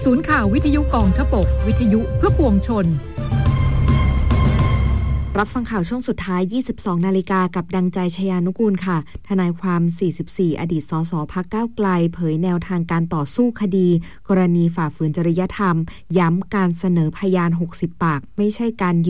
ศูนย์ข่าววิทยุกองทพบกวิทยุเพื่อปวงชนรับฟังข่าวช่วงสุดท้าย 22 นาฬิกากับดังใจชยานุกูลค่ะทนายความ 44 อดีตสสพรรคก้าวไกลเผยแนวทางการต่อสู้คดีกรณีฝ่าฝืนจริยธรรมย้ำการเสนอพยาน 60 ปากไม่ใช่การ